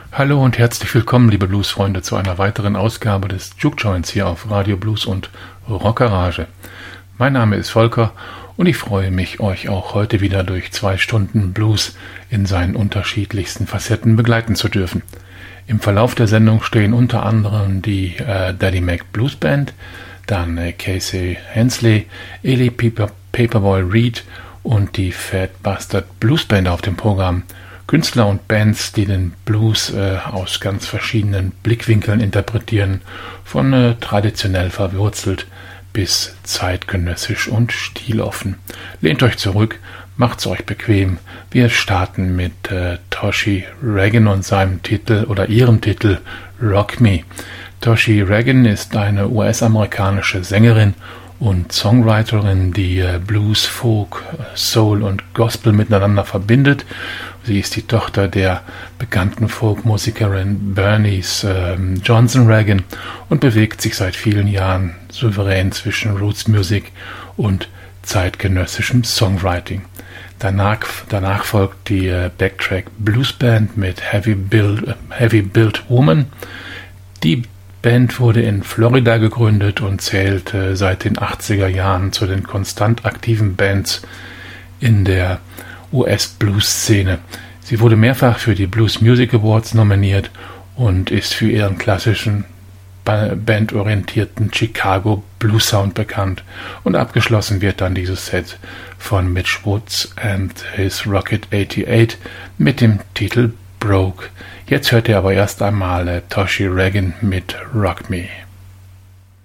Hallo und herzlich willkommen, liebe Bluesfreunde, zu einer weiteren Ausgabe des Juke Joints hier auf Radio Blues und Rockerage. Mein Name ist Volker und ich freue mich, euch auch heute wieder durch 2 Stunden Blues in seinen unterschiedlichsten Facetten begleiten zu dürfen. Im Verlauf der Sendung stehen unter anderem die Daddy Mac Blues Band, dann Casey Hensley, Eli Paperboy Reed und die Fat Bastard Blues Band auf dem Programm. Künstler und Bands, die den Blues aus ganz verschiedenen Blickwinkeln interpretieren, von traditionell verwurzelt bis zeitgenössisch und stiloffen. Lehnt euch zurück, macht's euch bequem. Wir starten mit Toshi Reagan und seinem Titel oder ihrem Titel Rock Me. Toshi Reagan ist eine US-amerikanische Sängerin und Songwriterin, die Blues, Folk, Soul und Gospel miteinander verbindet. Sie ist die Tochter der bekannten Folkmusikerin Bernice Johnson Reagan und bewegt sich seit vielen Jahren souverän zwischen Roots Music und zeitgenössischem Songwriting. Danach folgt die Backtrack Blues Band mit Heavy Built Woman. Die Band wurde in Florida gegründet und zählt seit den 80er Jahren zu den konstant aktiven Bands in der US-Blues-Szene. Sie wurde mehrfach für die Blues Music Awards nominiert und ist für ihren klassischen, bandorientierten Chicago Blues Sound bekannt. Und abgeschlossen wird dann dieses Set von Mitch Woods and his Rocket 88 mit dem Titel Broke. Jetzt hört ihr aber erst einmal Toshi Reagan mit Rock Me.